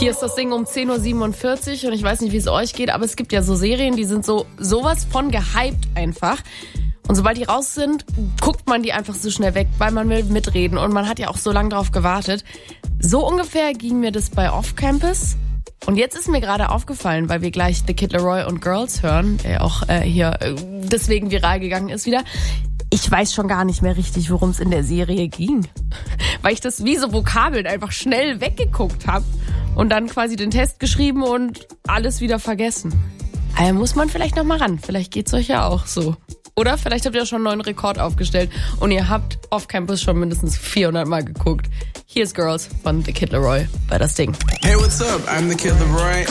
Hier ist das Ding um 10.47 Uhr und ich weiß nicht, wie es euch geht, aber es gibt ja so Serien, die sind sowas von gehypt einfach. Und sobald die raus sind, guckt man die einfach so schnell weg, weil man will mitreden und man hat ja auch so lange drauf gewartet. So ungefähr ging mir das bei Off Campus. Und jetzt ist mir gerade aufgefallen, weil wir gleich The Kid Laroi und Girls hören, der auch hier deswegen viral gegangen ist wieder. Ich weiß schon gar nicht mehr richtig, worum es in der Serie ging. Weil ich das wie so Vokabeln einfach schnell weggeguckt habe und dann quasi den Test geschrieben und alles wieder vergessen. Also muss man vielleicht noch mal ran. Vielleicht geht's euch ja auch so. Oder vielleicht habt ihr schon einen neuen Rekord aufgestellt und ihr habt Off Campus schon mindestens 400 Mal geguckt. Hier ist Girls von The Kid Laroi bei das Ding. Hey, what's up? I'm The Kid Laroi.